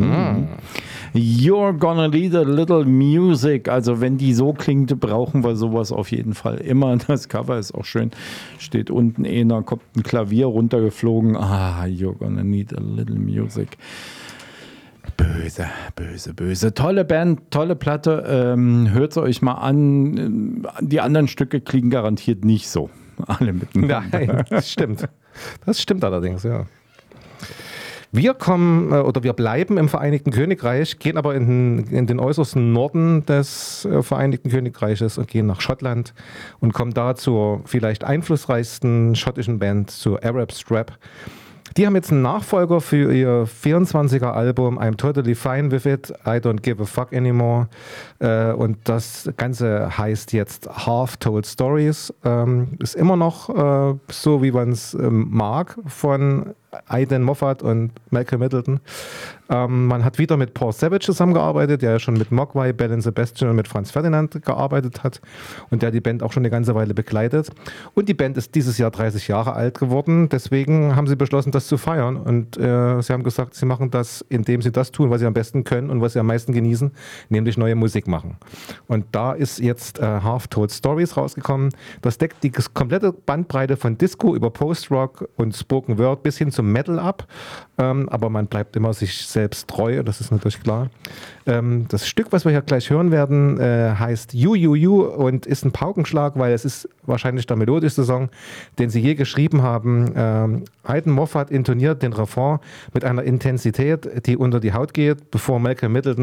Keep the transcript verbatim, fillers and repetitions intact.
Mhm. You're gonna need a little music. Also wenn die so klingt, brauchen wir sowas auf jeden Fall immer. Das Cover ist auch schön. Steht unten einer, kommt ein Klavier runtergeflogen. Ah, you're gonna need a little music. Böse, böse, böse. Tolle Band, tolle Platte. Ähm, hört sie euch mal an. Die anderen Stücke klingen garantiert nicht so. Alle miteinander. Nein, das stimmt. Das stimmt allerdings, ja. Wir kommen oder wir bleiben im Vereinigten Königreich, gehen aber in, in den äußersten Norden des Vereinigten Königreiches und gehen nach Schottland und kommen da zur vielleicht einflussreichsten schottischen Band, zur Arab Strap. Die haben jetzt einen Nachfolger für ihr vierundzwanziger Album I'm Totally Fine With It, I Don't Give a Fuck Anymore. Und das Ganze heißt jetzt Half Told Stories. Ist immer noch so, wie man es mag von Aidan Moffat und Malcolm Middleton. Ähm, man hat wieder mit Paul Savage zusammengearbeitet, der ja schon mit Mogwai, Belle and Sebastian und mit Franz Ferdinand gearbeitet hat und der die Band auch schon eine ganze Weile begleitet. Und die Band ist dieses Jahr dreißig Jahre alt geworden, deswegen haben sie beschlossen, das zu feiern. Und äh, sie haben gesagt, sie machen das, indem sie das tun, was sie am besten können und was sie am meisten genießen, nämlich neue Musik machen. Und da ist jetzt äh, Half Told Stories rausgekommen. Das deckt die komplette Bandbreite von Disco über Post-Rock und Spoken Word bis hin zum Metal ab, ähm, aber man bleibt immer sich selbst treu, das ist natürlich klar. Ähm, das Stück, was wir hier gleich hören werden, äh, heißt You, You, You und ist ein Paukenschlag, weil es ist wahrscheinlich der melodischste Song, den sie je geschrieben haben. Ähm, Aidan Moffat intoniert den Refrain mit einer Intensität, die unter die Haut geht, bevor Malcolm Middleton